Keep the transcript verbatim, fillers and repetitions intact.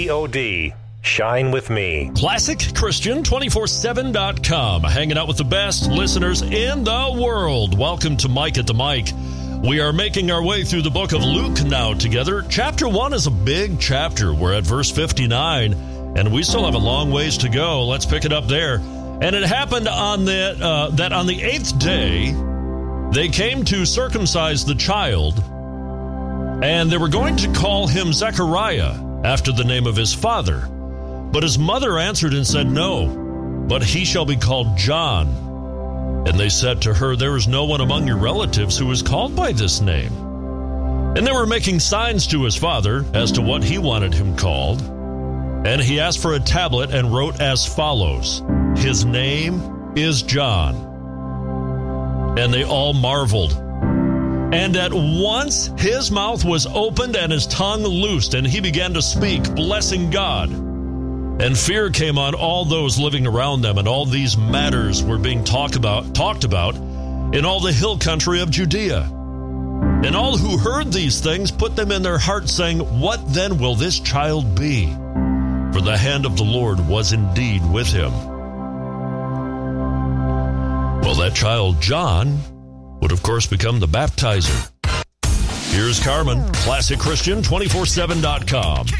P O D. Shine with me. Classic Christian two four seven dot com. Hanging out with the best listeners in the world. Welcome to Mike at the Mic. We are making our way through the book of Luke now together. Chapter one is a big chapter. We're at verse fifty-nine, and we still have a long ways to go. Let's pick it up there. And it happened on the, uh, that on the eighth day, they came to circumcise the child, and they were going to call him Zechariah, after the name of his father. But his mother answered and said, "No, but he shall be called John." And they said to her, "There is no one among your relatives who is called by this name." And they were making signs to his father as to what he wanted him called. And he asked for a tablet and wrote as follows, "His name is John." And they all marveled. And at once his mouth was opened and his tongue loosed, and he began to speak, blessing God. And fear came on all those living around them, and all these matters were being talk about, talked about in all the hill country of Judea. And all who heard these things put them in their hearts, saying, "What then will this child be?" For the hand of the Lord was indeed with him. Well, that child, John, would of course become the baptizer. Here's Carmen, Classic Christian two four seven dot com.